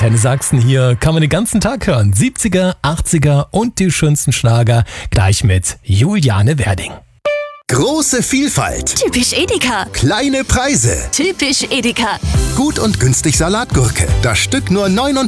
Antenne Sachsen. Hier kann man den ganzen Tag hören. 70er, 80er und die schönsten Schlager. Gleich mit Juliane Werding. Große Vielfalt. Typisch Edeka. Kleine Preise. Typisch Edeka. Gut und günstig Salatgurke. Das Stück nur 49